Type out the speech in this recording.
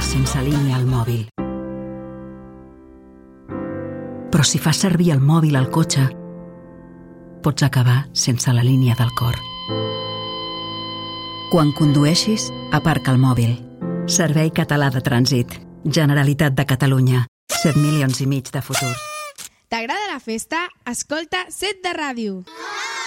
sense línia al mòbil. Però si fas servir el mòbil al cotxe, pots acabar sense la línia del cor. Quan condueixis, aparca el mòbil. Servei Català de Trànsit. Generalitat de Catalunya. 7 milions i mig de futurs. T'agrada la festa? Escolta 7 de ràdio.